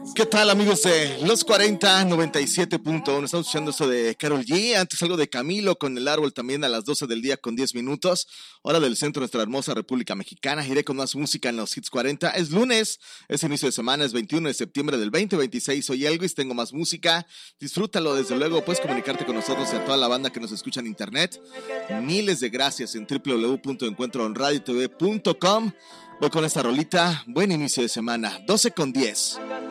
¿Qué tal, amigos de Los 40 97.1? Estamos escuchando esto de Karol G, antes algo de Camilo con El Árbol también a las 12 del día con 10 minutos, hora del centro de nuestra hermosa República Mexicana. Iré con más música en los Hits 40. Es lunes, es inicio de semana, es 21 de septiembre del 2026. Soy Elvis, tengo más música. Disfrútalo, desde luego. Puedes comunicarte con nosotros y a toda la banda que nos escucha en internet. Miles de gracias en www.encuentroonradiotv.com. Voy con esta rolita. Buen inicio de semana, 12 con 10.